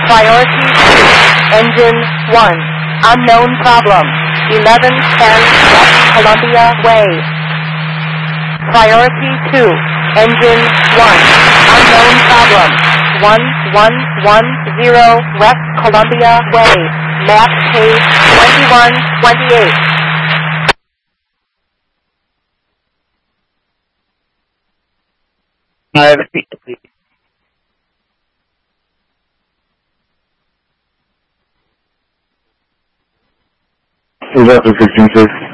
Priority 2, Engine 1, unknown problem, 1110 West Columbia Way. Priority 2, Engine 1, unknown problem, 1110 West Columbia Way. Map page 2128. Repeat, please. Is that the 16-6?